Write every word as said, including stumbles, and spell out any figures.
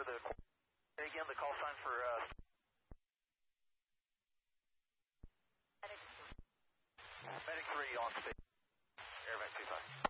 the, again, the call sign for, uh, Medic three, on station, Airback two five.